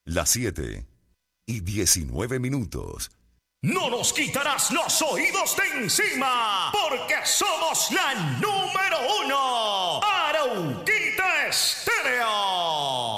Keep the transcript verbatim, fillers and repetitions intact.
Las siete y diecinueve minutos. No nos quitarás los oídos de encima, porque somos la número uno.